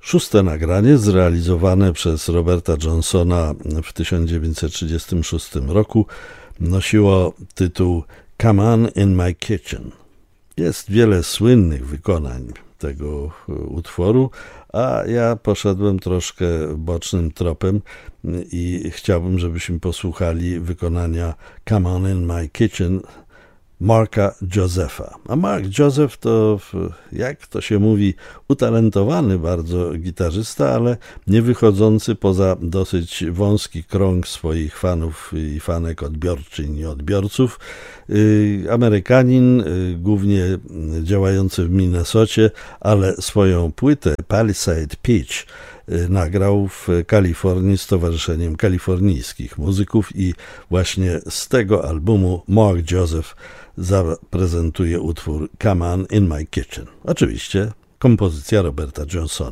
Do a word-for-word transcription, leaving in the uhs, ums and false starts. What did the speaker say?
Szóste nagranie, zrealizowane przez Roberta Johnsona w tysiąc dziewięćset trzydziestym szóstym roku, nosiło tytuł Come On in My Kitchen. Jest wiele słynnych wykonań tego utworu, a ja poszedłem troszkę bocznym tropem i chciałbym, żebyśmy posłuchali wykonania Come On in My Kitchen Marka Josepha. A Mark Joseph to, jak to się mówi, utalentowany bardzo gitarzysta, ale nie wychodzący poza dosyć wąski krąg swoich fanów i fanek, odbiorczyń i odbiorców. Amerykanin, głównie działający w Minnesocie, ale swoją płytę Palisade Peach nagrał w Kalifornii z Towarzyszeniem Kalifornijskich Muzyków i właśnie z tego albumu Mark Joseph zaprezentuje utwór Come On in My Kitchen. Oczywiście kompozycja Roberta Johnsona.